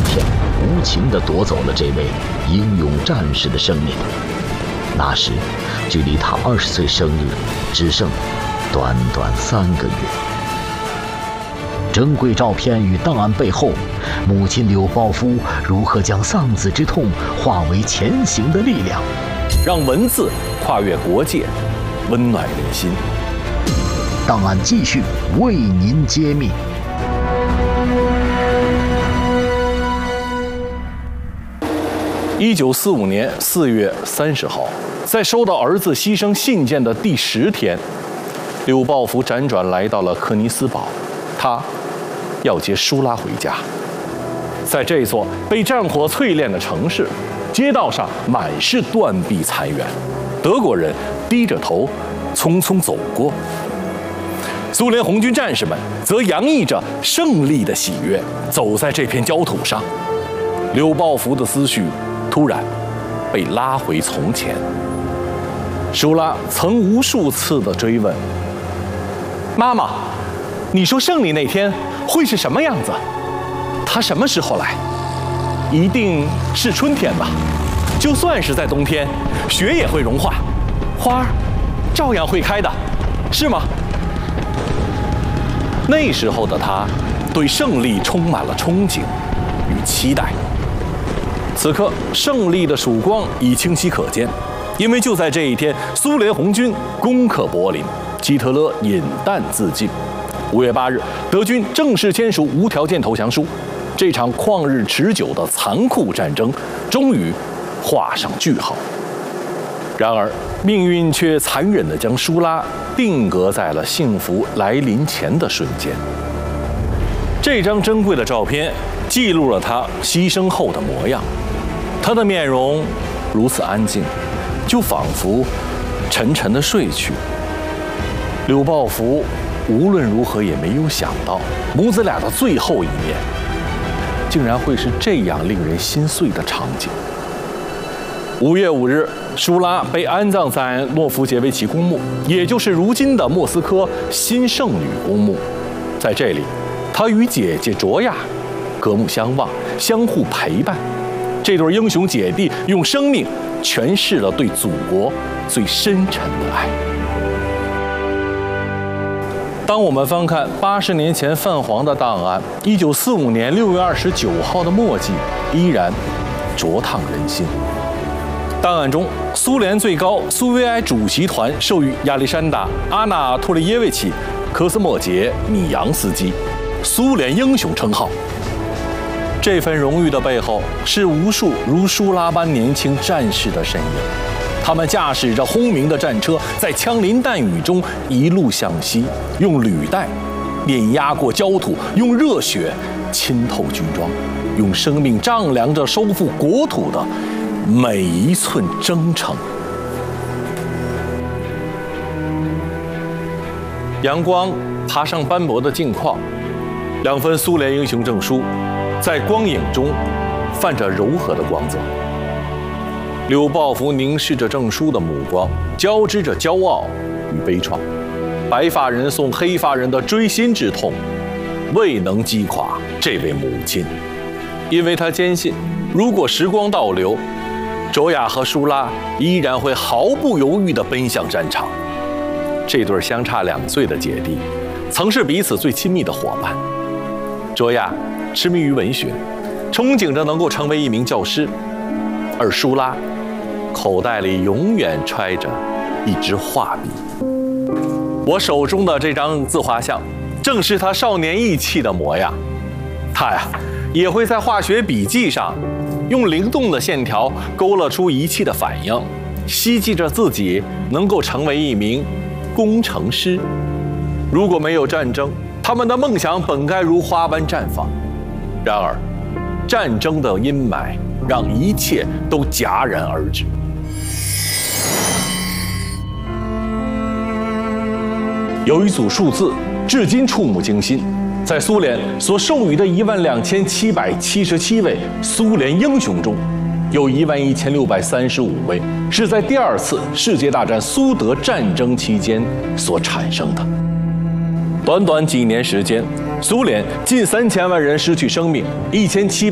天无情地夺走了这位英勇战士的生命。那时，距离他20岁生日只剩短短3个月。珍贵照片与档案背后，母亲柳宝夫如何将丧子之痛化为前行的力量， 让文字跨越国界，温暖人心。 档案继续为您揭秘。 1945年4月30号，在收到儿子牺牲信件的第10天，柳宝夫辗转来到了柯尼斯堡，他要接舒拉回家。在这座被战火淬炼的城市，街道上满是断壁残垣，德国人低着头匆匆走过，苏联红军战士们则洋溢着胜利的喜悦走在这片焦土上。柳宝夫的思绪突然被拉回从前。舒拉曾无数次地追问：“妈妈，你说胜利那天会是什么样子？它什么时候来？一定是春天吧？就算是在冬天，雪也会融化，花儿照样会开的，是吗？”那时候的他对胜利充满了憧憬与期待。此刻，胜利的曙光已清晰可见，因为就在这一天，苏联红军攻克柏林，希特勒饮弹自尽。5月8日，德军正式签署无条件投降书，这场旷日持久的残酷战争终于画上句号。然而，命运却残忍地将舒拉定格在了幸福来临前的瞬间。这张珍贵的照片记录了他牺牲后的模样，他的面容如此安静，就仿佛沉沉地睡去。柳宝夫无论如何也没有想到，母子俩的最后一面竟然会是这样令人心碎的场景。5月5日，舒拉被安葬在诺夫杰维奇公墓，也就是如今的莫斯科新圣女公墓。在这里，她与姐姐卓娅隔幕相望，相互陪伴。这对英雄姐弟用生命诠释了对祖国最深沉的爱。当我们翻看80年前泛黄的档案，1945年6月29号的墨迹依然灼烫人心。档案中，苏联最高苏维埃主席团授予亚历山大·阿纳托利耶维奇·科斯莫杰米扬斯基苏联英雄称号。这份荣誉的背后，是无数如舒拉般年轻战士的身影。他们驾驶着轰鸣的战车，在枪林弹雨中一路向西，用履带碾压过焦土，用热血浸透军装，用生命丈量着收复国土的每一寸征程。阳光爬上斑驳的镜框，2份苏联英雄证书在光影中泛着柔和的光泽。柳宝夫凝视着证书的目光，交织着骄傲与悲怆。白发人送黑发人的锥心之痛，未能击垮这位母亲，因为他坚信，如果时光倒流，卓娅和舒拉依然会毫不犹豫地奔向战场。这对相差2岁的姐弟，曾是彼此最亲密的伙伴。卓娅痴迷于文学，憧憬着能够成为一名教师，而舒拉口袋里永远揣着一支画笔。我手中的这张自画像，正是他少年意气的模样。他呀，也会在化学笔记上用灵动的线条勾勒出仪器的反应，希冀着自己能够成为一名工程师。如果没有战争，他们的梦想本该如花般绽放。然而，战争的阴霾让一切都戛然而止。有一组数字至今触目惊心，在苏联所授予的12777位苏联英雄中，有11635位是在第2次世界大战苏德战争期间所产生的。短短几年时间，苏联近3000万人失去生命，1700